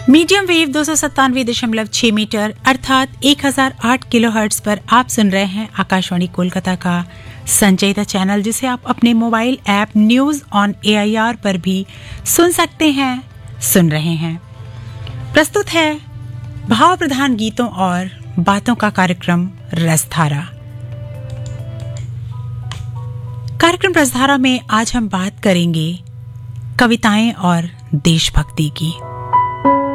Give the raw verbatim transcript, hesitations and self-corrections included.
Medium wave दो सौ सत्तानवे दशमलव छह मीटर अर्थात एक हजार आठ किलो हर्ट्ज पर आप सुन रहे हैं आकाशवाणी कोलकाता का संचयिता चैनल, जिसे आप अपने mobile app news on AIR पर भी सुन सकते हैं सुन रहे हैं। प्रस्तुत है भाव प्रधान गीतों और बातों का कार्यक्रम रसधारा। कार्यक्रम रसधारा में आज हम बात करेंगे कविताएं और देशभक्ति की।